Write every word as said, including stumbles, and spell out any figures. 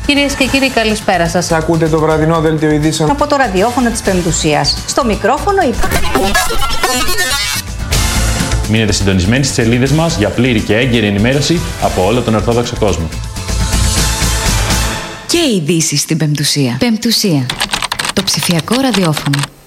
Κυρίες και κύριοι, καλησπέρα σας. Ακούτε το βραδινό δελτίο ειδήσεων Από το ραδιόφωνο της Πεμπτουσίας. Στο μικρόφωνο η... Μείνετε συντονισμένοι στις σελίδες μας για πλήρη και έγκαιρη ενημέρωση από όλο τον Ορθόδοξο κόσμο. Και ειδήσεις στην Πεμπτουσία. Πεμπτουσία. Το ψηφιακό ραδιόφωνο.